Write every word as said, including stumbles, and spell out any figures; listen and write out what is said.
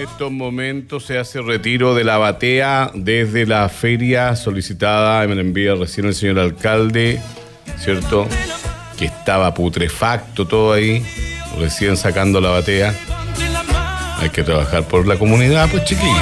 estos momentos se hace retiro de la batea desde la feria solicitada, me la envía recién el señor alcalde, ¿cierto? Que estaba putrefacto todo ahí, recién sacando la batea. Hay que trabajar por la comunidad, pues chiquillos.